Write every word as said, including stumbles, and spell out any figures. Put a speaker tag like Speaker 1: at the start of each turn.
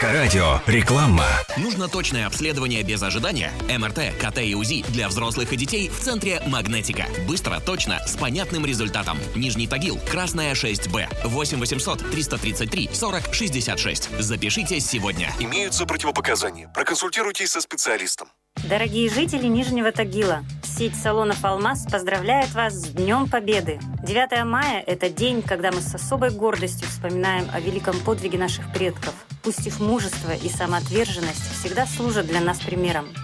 Speaker 1: Авторадио. Реклама.
Speaker 2: Нужно точное обследование без ожидания? эм эр тэ, ка тэ и УЗИ для взрослых и детей в центре «Магнетика». Быстро, точно, с понятным результатом. Нижний Тагил, Красная шесть Б. восемь восемьсот триста тридцать три сорок шестьдесят шесть. Запишитесь сегодня.
Speaker 3: Имеются противопоказания. Проконсультируйтесь со специалистом.
Speaker 4: Дорогие жители Нижнего Тагила, сеть салонов «Алмаз» поздравляет вас с Днем Победы. девятое мая – это день, когда мы с особой гордостью вспоминаем о великом подвиге наших предков. Пусть их мужество и самоотверженность всегда служат для нас примером.